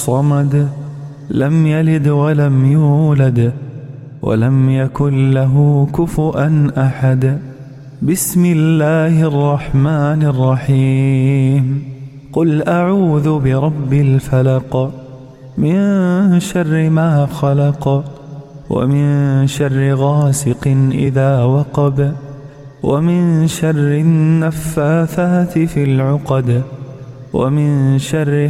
الصمد لم يلد ولم يولد ولم يكن له كفؤا أحد. بسم الله الرحمن الرحيم. قل أعوذ برب الفلق من شر ما خلق ومن شر غاسق إذا وقب ومن شر النفاثات في العقد ومن شر